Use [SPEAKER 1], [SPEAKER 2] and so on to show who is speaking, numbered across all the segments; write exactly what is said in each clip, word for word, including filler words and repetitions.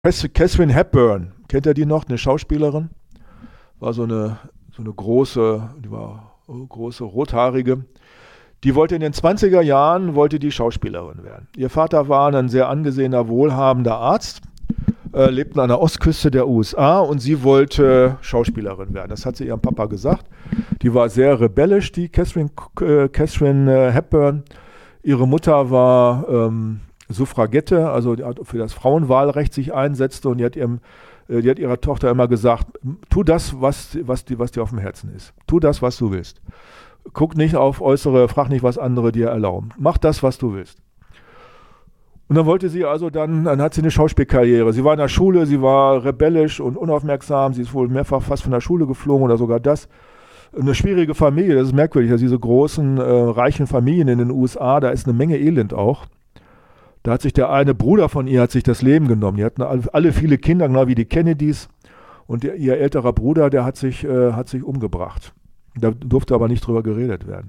[SPEAKER 1] Katharine Hepburn, kennt ihr die noch? Eine Schauspielerin, war so eine, so eine große, die war große rothaarige. Die wollte in den zwanziger Jahren, wollte die Schauspielerin werden. Ihr Vater war ein sehr angesehener, wohlhabender Arzt, äh, lebten an der Ostküste der U S A und sie wollte Schauspielerin werden. Das hat sie ihrem Papa gesagt. Die war sehr rebellisch, die Katharine, äh, Katharine Hepburn. Ihre Mutter war ähm, Suffragette, also die für das Frauenwahlrecht sich einsetzte und die hat, ihrem, die hat ihrer Tochter immer gesagt, tu das, was, was, die, was dir auf dem Herzen ist. Tu das, was du willst. Guck nicht auf Äußere, frag nicht, was andere dir erlauben. Mach das, was du willst. Und dann wollte sie also dann, dann hat sie eine Schauspielkarriere. Sie war in der Schule, sie war rebellisch und unaufmerksam, sie ist wohl mehrfach fast von der Schule geflogen oder sogar das. Eine schwierige Familie, das ist merkwürdig, also diese großen, äh, reichen Familien in den U S A, da ist eine Menge Elend auch. Da hat sich der eine Bruder von ihr hat sich das Leben genommen. Die hatten alle viele Kinder, genau wie die Kennedys. Und der, ihr älterer Bruder, der hat sich, äh, hat sich umgebracht. Da durfte aber nicht drüber geredet werden.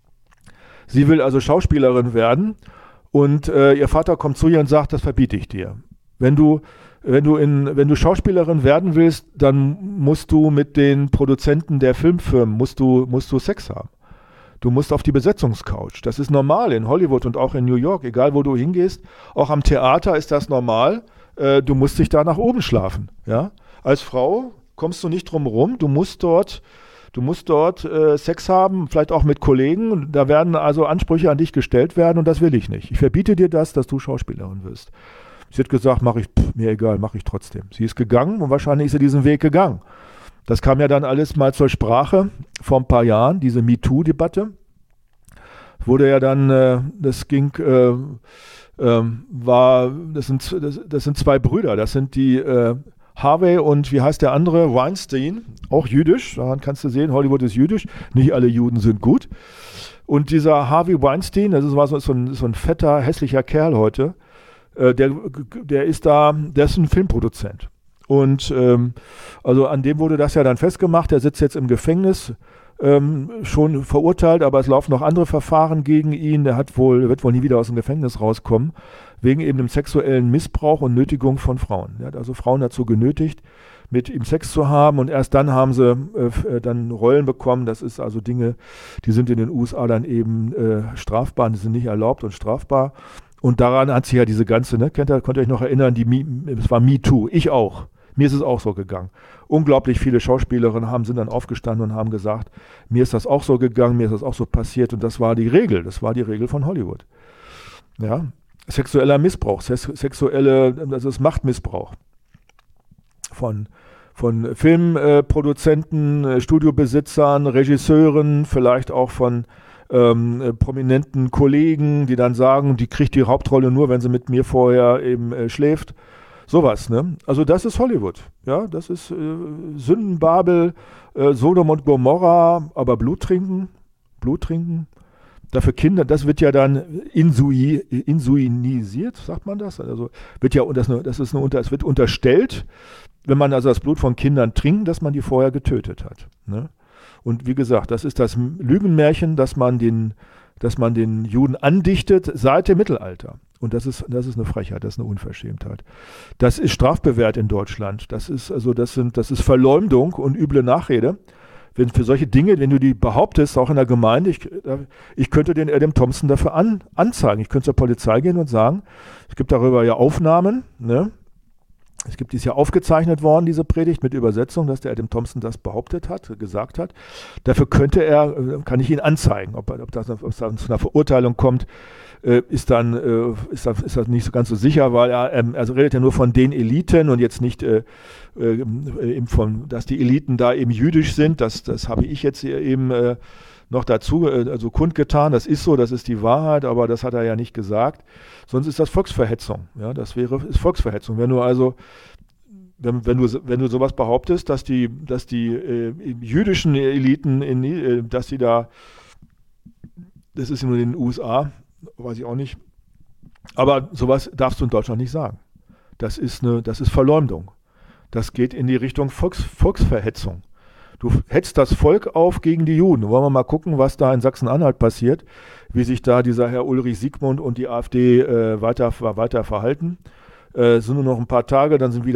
[SPEAKER 1] Sie will also Schauspielerin werden und äh, ihr Vater kommt zu ihr und sagt, das verbiete ich dir. Wenn du, wenn du, in, wenn du Schauspielerin werden willst, dann musst du mit den Produzenten der Filmfirmen, musst du, musst du Sex haben. Du musst auf die Besetzungscouch. Das ist normal in Hollywood und auch in New York, egal wo du hingehst. Auch am Theater ist das normal. Äh, du musst dich da nach oben schlafen. Ja? Als Frau kommst du nicht drum rum. Du musst dort, du musst dort äh, Sex haben, vielleicht auch mit Kollegen. Da werden also Ansprüche an dich gestellt werden und das will ich nicht. Ich verbiete dir das, dass du Schauspielerin wirst. Sie hat gesagt, mach ich, pff, mir egal, mache ich trotzdem. Sie ist gegangen und wahrscheinlich ist sie diesen Weg gegangen. Das kam ja dann alles mal zur Sprache vor ein paar Jahren, diese MeToo-Debatte. Wurde ja dann, äh, das ging, äh, äh, war, das sind, das, das sind zwei Brüder, das sind die äh, Harvey und wie heißt der andere? Weinstein, auch jüdisch, daran kannst du sehen, Hollywood ist jüdisch, nicht alle Juden sind gut. Und dieser Harvey Weinstein, das war so, so, ein, so ein fetter, hässlicher Kerl heute, äh, der, der ist da, der ist ein Filmproduzent. Und ähm, also an dem wurde das ja dann festgemacht, der sitzt jetzt im Gefängnis, ähm, schon verurteilt, aber es laufen noch andere Verfahren gegen ihn, der hat wohl, wird wohl nie wieder aus dem Gefängnis rauskommen, wegen eben dem sexuellen Missbrauch und Nötigung von Frauen. Er hat also Frauen dazu genötigt, mit ihm Sex zu haben und erst dann haben sie äh, dann Rollen bekommen, das ist also Dinge, die sind in den U S A dann eben äh, strafbar, die sind nicht erlaubt und strafbar. Und daran hat sich ja diese ganze, ne, könnt ihr, könnt ihr euch noch erinnern, die es war MeToo, ich auch. Mir ist es auch so gegangen. Unglaublich viele Schauspielerinnen haben, sind dann aufgestanden und haben gesagt, mir ist das auch so gegangen, mir ist das auch so passiert und das war die Regel, das war die Regel von Hollywood. Ja, sexueller Missbrauch, sex- sexuelle, das ist Machtmissbrauch von, von Filmproduzenten, äh, Studiobesitzern, Regisseuren, vielleicht auch von ähm, äh, prominenten Kollegen, die dann sagen, die kriegt die Hauptrolle nur, wenn sie mit mir vorher eben äh, schläft. Sowas, ne? Also das ist Hollywood, ja, das ist äh, Sündenbabel, äh, Sodom und Gomorra, aber Blut trinken, Blut trinken, dafür Kinder, das wird ja dann insui, insuinisiert, sagt man das? Also wird ja, das, das ist eine, unter, es wird unterstellt, wenn man also das Blut von Kindern trinkt, dass man die vorher getötet hat, ne? Und wie gesagt, das ist das Lügenmärchen, dass man den, dass man den Juden andichtet seit dem Mittelalter. Und das ist, das ist eine Frechheit, das ist eine Unverschämtheit. Das ist strafbewehrt in Deutschland. Das ist, also das sind, das ist Verleumdung und üble Nachrede. Wenn für solche Dinge, wenn du die behauptest, auch in der Gemeinde, ich, ich könnte den Adam Thompson dafür an, anzeigen. Ich könnte zur Polizei gehen und sagen, es gibt darüber ja Aufnahmen, ne? Es gibt dies ja aufgezeichnet worden, diese Predigt mit Übersetzung, dass der Adam Thompson das behauptet hat, gesagt hat. Dafür könnte er, kann ich ihn anzeigen. Ob, ob, das, ob es dann zu einer Verurteilung kommt, äh, ist, dann, äh, ist, das, ist das nicht so ganz so sicher, weil er ähm, also redet ja nur von den Eliten und jetzt nicht, äh, äh, eben von, dass die Eliten da eben jüdisch sind. Das, das habe ich jetzt eben äh, noch dazu äh, also kundgetan. Das ist so, das ist die Wahrheit, aber das hat er ja nicht gesagt. Sonst ist das Volksverhetzung. Ja, das wäre ist Volksverhetzung. Wenn du also, wenn, wenn du wenn du sowas behauptest, dass die dass die äh, jüdischen Eliten in, äh, dass die da, das ist nur in den U S A, weiß ich auch nicht. Aber sowas darfst du in Deutschland nicht sagen. Das ist eine, das ist Verleumdung. Das geht in die Richtung Volks, Volksverhetzung. Du hetzt das Volk auf gegen die Juden. Wollen wir mal gucken, was da in Sachsen-Anhalt passiert, wie sich da dieser Herr Ulrich Siegmund und die AfD äh, weiter, weiter verhalten. Äh, sind nur noch ein paar Tage, dann sind wieder